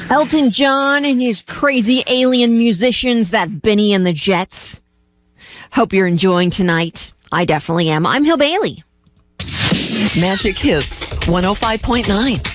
Elton John and his crazy alien musicians, that Benny and the Jets. Hope you're enjoying tonight. I definitely am. I'm Hill Bailey. Magic Hits 105.9.